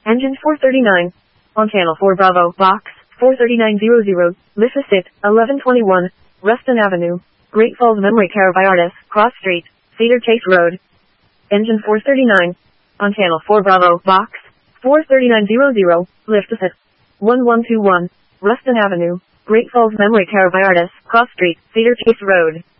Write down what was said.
Engine 439. On Channel 4 Bravo, Box 43900, Lycosite, 1121, Ruston Avenue, Great Falls Memory Care by Artis, Cross Street, Cedar Chase Road. Engine 439. On Channel 4 Bravo, Box 43900, Lycosite, 1121, Ruston Avenue, Great Falls Memory Care by Artis, Cross Street, Cedar Chase Road.